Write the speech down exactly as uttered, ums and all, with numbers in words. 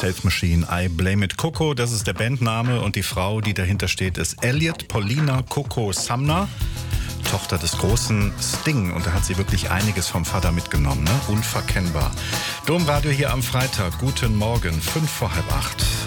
Self Machine, I Blame It. Coco, das ist der Bandname und die Frau, die dahinter steht, ist Elliot Paulina Coco Sumner, Tochter des großen Sting. Und da hat sie wirklich einiges vom Vater mitgenommen, ne? Unverkennbar. Domradio hier am Freitag. Guten Morgen, fünf vor halb acht.